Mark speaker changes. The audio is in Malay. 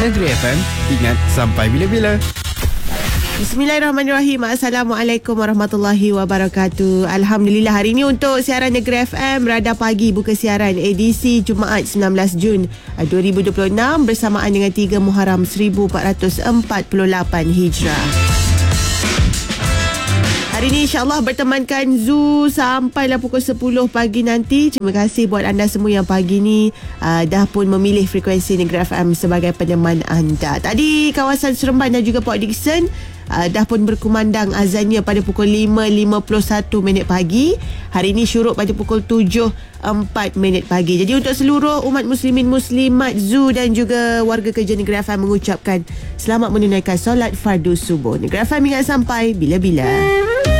Speaker 1: Negeri FM, ingat sampai bila-bila.
Speaker 2: Bismillahirrahmanirrahim. Assalamualaikum warahmatullahi wabarakatuh. Alhamdulillah, hari ini untuk siaran Negeri FM Radar Pagi buka siaran edisi Jumaat 19 Jun 2026 bersamaan dengan 3 Muharram 1448 Hijrah. Hari ini insyaAllah bertemankan Zu sampailah pukul 10 pagi nanti. Terima kasih buat anda semua yang pagi ni dah pun memilih frekuensi Negeri FM sebagai peneman anda. Tadi kawasan Seremban dan juga Port Dickson dah pun berkumandang azannya pada pukul 5.51 pagi. Hari ini syuruk pada pukul 7.04 pagi. Jadi untuk seluruh umat muslimin muslimat, Zu dan juga warga kerja Negeri FM mengucapkan selamat menunaikan solat fardu subuh. Negeri FM ingat sampai bila-bila.